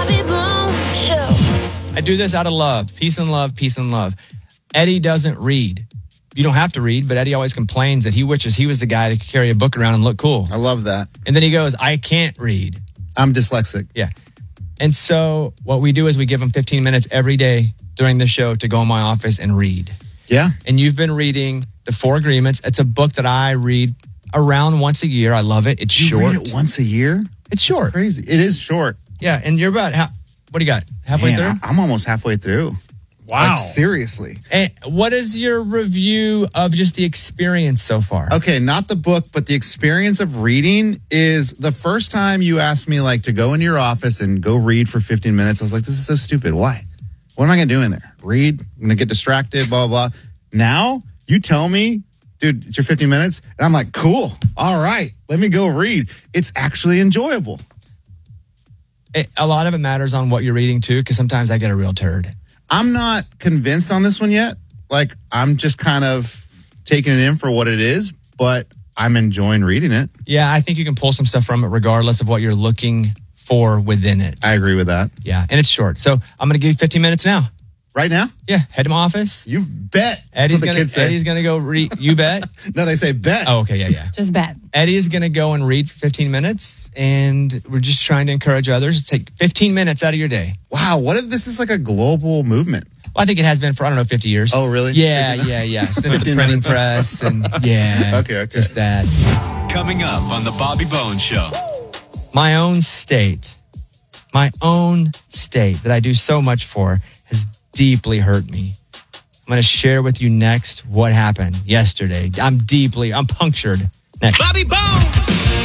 Bobby Bones Show. I do this out of love. Peace and love, peace and love. Eddie doesn't read. You don't have to read, but Eddie always complains that he wishes he was the guy that could carry a book around and look cool. I love that. And then he goes, I can't read. I'm dyslexic. Yeah. And so what we do is we give him 15 minutes every day during the show to go in my office and read. Yeah. And you've been reading The Four Agreements. It's a book that I read around once a year. I love it. It's short. You read it once a year? It's short. That's crazy. It is short. Yeah. And you're about, what do you got? Halfway through? I'm almost halfway through. Wow. Like, seriously. And what is your review of just the experience so far? Okay, not the book, but the experience of reading is the first time you asked me like to go into your office and go read for 15 minutes. I was like, this is so stupid. Why? What am I going to do in there? Read? I'm going to get distracted, blah, blah, blah. Now you tell me, dude, it's your 15 minutes. And I'm like, cool. All right, let me go read. It's actually enjoyable. A lot of it matters on what you're reading too, because sometimes I get a real turd. I'm not convinced on this one yet. Like, I'm just kind of taking it in for what it is, but I'm enjoying reading it. Yeah, I think you can pull some stuff from it regardless of what you're looking for within it. I agree with that. Yeah, and it's short. So I'm going to give you 15 minutes now. Right now? Yeah, head to my office. You bet. Eddie's That's what the kids say. Eddie's going to go read. You bet? No, they say bet. Oh, okay, yeah. Just bet. Eddie's going to go and read for 15 minutes, and we're just trying to encourage others to take 15 minutes out of your day. Wow, what if this is like a global movement? Well, I think it has been for, 50 years. Oh, really? Yeah. Since the 15 printing minutes. press and yeah. Okay. Just that. Coming up on the Bobby Bones Show. My own state that I do so much for has deeply hurt me. I'm going to share with you next what happened yesterday. I'm punctured. Next. Bobby Bones!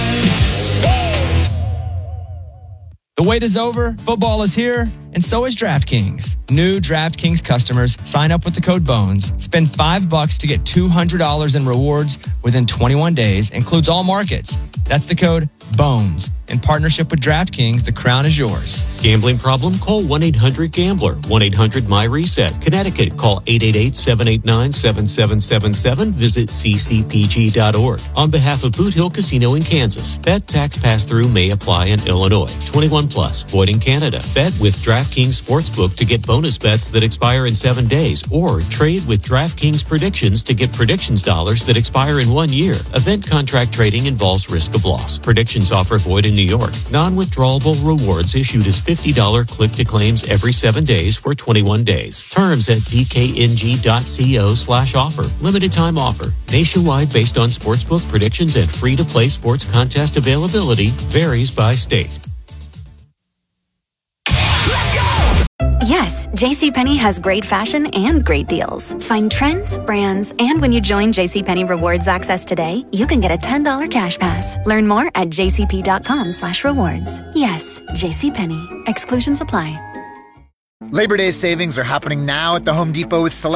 The wait is over, football is here, and so is DraftKings. New DraftKings customers sign up with the code BONES, spend $5 to get $200 in rewards within 21 days, includes all markets. That's the code BONES. In partnership with DraftKings, the crown is yours. Gambling problem? Call 1-800-GAMBLER. 1-800-MY-RESET. Connecticut, call 888-789-7777. Visit ccpg.org. On behalf of Boot Hill Casino in Kansas, bet tax pass-through may apply in Illinois. 21 plus, void in Canada. Bet with DraftKings Sportsbook to get bonus bets that expire in 7 days, or trade with DraftKings Predictions to get predictions dollars that expire in 1 year. Event contract trading involves risk of loss. Predictions offer void in New York. Non-withdrawable rewards issued as $50 click-to-claims every 7 days for 21 days. Terms at dkng.co/offer. Limited time offer. Nationwide based on sportsbook predictions and free-to-play sports contest availability. Varies by state. Yes, JCPenney has great fashion and great deals. Find trends, brands, and when you join JCPenney Rewards Access today, you can get a $10 cash pass. Learn more at jcp.com/rewards. Yes, JCPenney. Exclusions apply. Labor Day savings are happening now at the Home Depot with select